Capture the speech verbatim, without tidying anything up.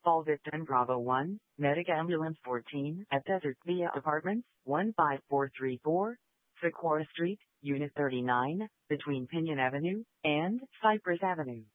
Fall Victim Bravo one, Medic Ambulance fourteen, at Desert Via Apartments, one five four three four, Socorro Street, Unit thirty-nine, between Pinion Avenue and Cypress Avenue.